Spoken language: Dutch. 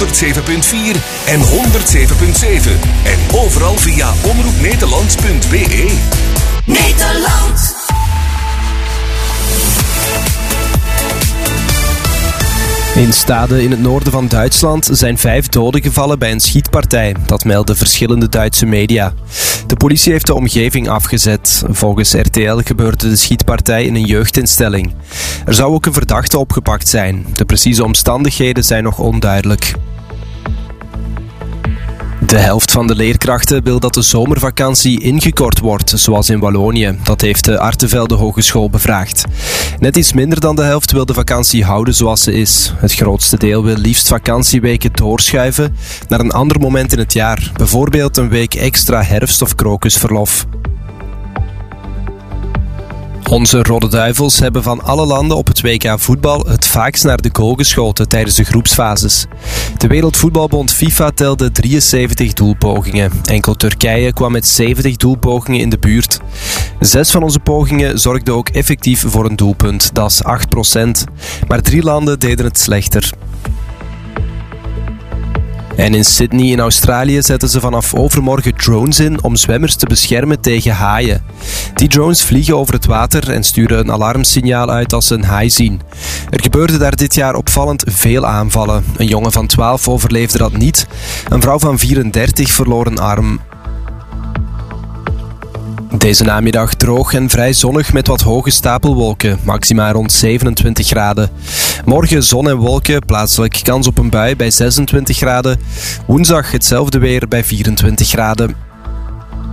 107.4 en 107.7. En overal via omroepnederland.be. Nederland. In Stade in het noorden van Duitsland zijn 5 doden gevallen bij een schietpartij. Dat melden verschillende Duitse media. De politie heeft de omgeving afgezet. Volgens RTL gebeurde de schietpartij in een jeugdinstelling. Er zou ook een verdachte opgepakt zijn. De precieze omstandigheden zijn nog onduidelijk. De helft van de leerkrachten wil dat de zomervakantie ingekort wordt, zoals in Wallonië. Dat heeft de Artevelde Hogeschool bevraagd. Net iets minder dan de helft wil de vakantie houden zoals ze is. Het grootste deel wil liefst vakantieweken doorschuiven naar een ander moment in het jaar. Bijvoorbeeld een week extra herfst- of krokusverlof. Onze Rode Duivels hebben van alle landen op het WK voetbal het vaakst naar de goal geschoten tijdens de groepsfases. De Wereldvoetbalbond FIFA telde 73 doelpogingen. Enkel Turkije kwam met 70 doelpogingen in de buurt. 6 van onze pogingen zorgden ook effectief voor een doelpunt, dat is 8%. Maar 3 landen deden het slechter. En in Sydney in Australië zetten ze vanaf overmorgen drones in om zwemmers te beschermen tegen haaien. Die drones vliegen over het water en sturen een alarmsignaal uit als ze een haai zien. Er gebeurde daar dit jaar opvallend veel aanvallen. Een jongen van 12 overleefde dat niet. Een vrouw van 34 verloor een arm. Deze namiddag droog en vrij zonnig met wat hoge stapelwolken, maxima rond 27 graden. Morgen zon en wolken, plaatselijk kans op een bui bij 26 graden. Woensdag hetzelfde weer bij 24 graden.